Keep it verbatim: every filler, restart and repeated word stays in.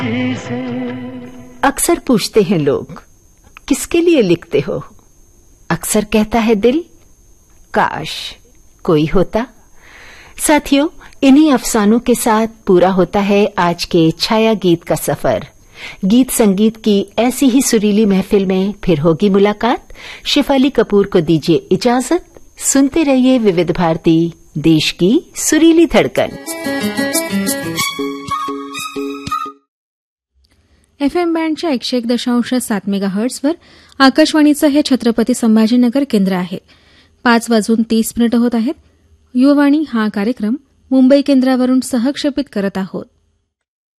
अक्सर पूछते हैं लोग, किसके लिए लिखते हो? अक्सर कहता है दिल, काश कोई होता। साथियों, इन्हीं अफसानों के साथ पूरा होता है आज के छाया गीत का सफर। गीत संगीत की ऐसी ही सुरीली महफिल में फिर होगी मुलाकात। शेफाली कपूर को दीजिए इजाजत। सुनते रहिए विविध भारती, देश की सुरीली धड़कन। एफएम बँडच्या एकशे एक दशांश सात मेगाहर्ट्झवर आकाशवाणीचं हे छत्रपती संभाजीनगर केंद्र आहे. पाच वाजून तीस मिनिटं होत आहेत. युववाणी हा कार्यक्रम मुंबई केंद्रावरून सहक्षेपित करत आहोत.